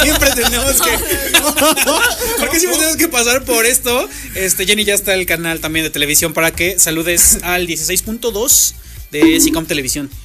siempre tenemos que porque siempre tenemos que pasar por esto. Jenny, ya está el canal también de televisión para que saludes al 16.2 de Sicom Televisión.